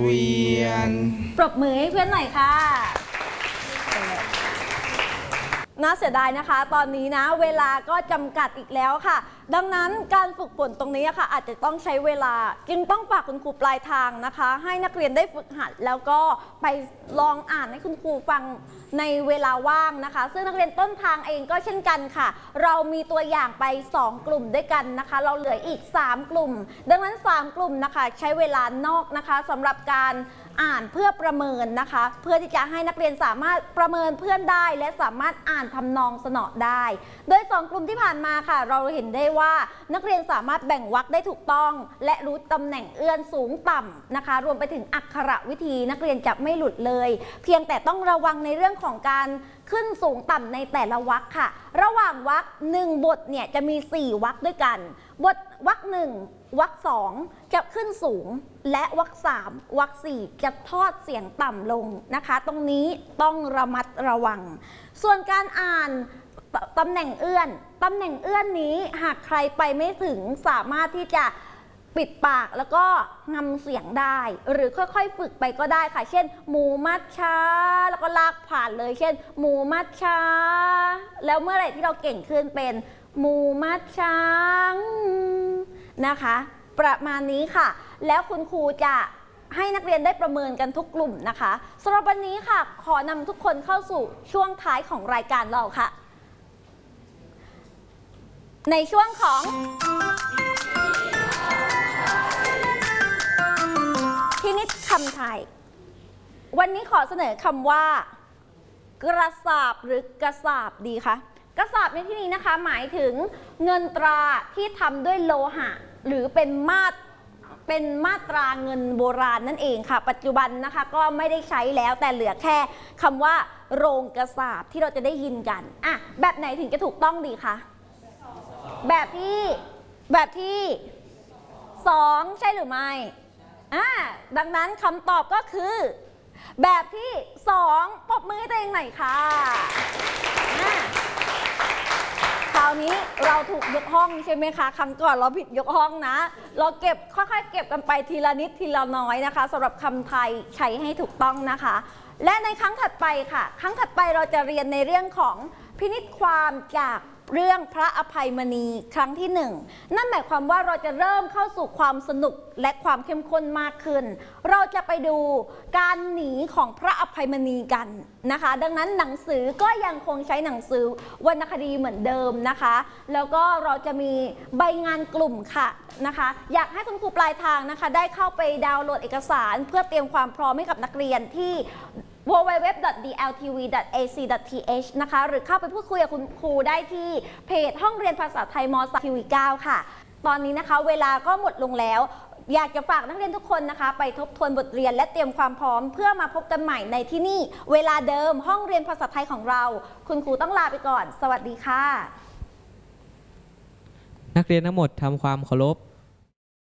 เวียนปรบมือให้เพื่อนหน่อยค่ะน่าเสียดายนะคะตอนนี้นะเวลาก็จำกัดอีกแล้วค่ะดังนั้นการฝึกฝนตรงนี้ค่ะอาจจะต้องใช้เวลาจึงต้องฝากคุณครูปลายทางนะคะให้นักเรียนได้ฝึกหัดแล้วก็ไปลองอ่านให้คุณครูฟังในเวลาว่างนะคะซึ่งนักเรียนต้นทางเองก็เช่นกันค่ะเรามีตัวอย่างไป2กลุ่มด้วยกันนะคะเราเหลืออีก3กลุ่มดังนั้น3กลุ่มนะคะใช้เวลานอกนะคะสำหรับการอ่านเพื่อประเมินนะคะเพื่อที่จะให้นักเรียนสามารถประเมินเพื่อนได้และสามารถอ่านทำนองสนอได้โดย2กลุ่มที่ผ่านมาค่ะเราเห็นได้ว่านักเรียนสามารถแบ่งวรรคได้ถูกต้องและรู้ตำแหน่งเอื้อนสูงต่ำนะคะรวมไปถึงอักขระวิธีนักเรียนจะไม่หลุดเลยเพียงแต่ต้องระวังในเรื่องของการขึ้นสูงต่ำในแต่ละวรรคค่ะระหว่างวรรค1บทเนี่ยจะมี4วรรคด้วยกันบทวรรค1วรรค2จะขึ้นสูงและวรรค3วรรค4จะทอดเสียงต่ำลงนะคะตรงนี้ต้องระมัดระวังส่วนการอ่านตำแหน่งเอื้อนนี้หากใครไปไม่ถึงสามารถที่จะปิดปากแล้วก็งำเสียงได้หรือค่อยๆฝึกไปก็ได้ค่ะเช่นหมูมัดช้าแล้วก็ลากผ่านเลยเช่นหมูมัดช้าแล้วเมื่อไหร่ที่เราเก่งขึ้นเป็นหมูมัดช้างนะคะประมาณนี้ค่ะแล้วคุณครูจะให้นักเรียนได้ประเมินกันทุกกลุ่มนะคะสำหรับวันนี้ค่ะขอนำทุกคนเข้าสู่ช่วงท้ายของรายการเราค่ะในช่วงของพินิจคำไทยวันนี้ขอเสนอคำว่ากระสาบหรือกระสาบดีคะกระสาบในที่นี้นะคะหมายถึงเงินตราที่ทำด้วยโลหะหรือเป็นมาตราเงินโบราณนั่นเองค่ะปัจจุบันนะคะก็ไม่ได้ใช้แล้วแต่เหลือแค่คำว่าโรงกระสาบที่เราจะได้ยินกันอ่ะแบบไหนถึงจะถูกต้องดีคะแบบที่2ใช่หรือไม่ดังนั้นคำตอบก็คือแบบที่2ปรบมือให้ตัวเองหน่อยค่ะคราวนี้เราถูกยกห้องใช่ไหมคะครั้งก่อนเราผิดยกห้องนะเราเก็บค่อยๆเก็บกันไปทีละนิดทีละน้อยนะคะสำหรับคำไทยใช้ให้ถูกต้องนะคะและในครั้งถัดไปค่ะครั้งถัดไปเราจะเรียนในเรื่องของพินิจความจากเรื่องพระอภัยมณีครั้งที่1นั่นหมายความว่าเราจะเริ่มเข้าสู่ความสนุกและความเข้มข้นมากขึ้นเราจะไปดูการหนีของพระอภัยมณีกันนะคะดังนั้นหนังสือก็ยังคงใช้หนังสือวรรณคดีเหมือนเดิมนะคะแล้วก็เราจะมีใบงานกลุ่มค่ะนะคะอยากให้คุณครูปลายทางนะคะได้เข้าไปดาวน์โหลดเอกสารเพื่อเตรียมความพร้อมให้กับนักเรียนที่www.dltv.ac.th นะคะหรือเข้าไปพูดคุยกับคุณครูได้ที่เพจห้องเรียนภาษาไทยม.ทีวี 9 ค่ะตอนนี้นะคะเวลาก็หมดลงแล้วอยากจะฝากนักเรียนทุกคนนะคะไปทบทวนบทเรียนและเตรียมความพร้อมเพื่อมาพบกันใหม่ในที่นี่เวลาเดิมห้องเรียนภาษาไทยของเราคุณครูต้องลาไปก่อนสวัสดีค่ะนักเรียนทั้งหมดทำความเคารพ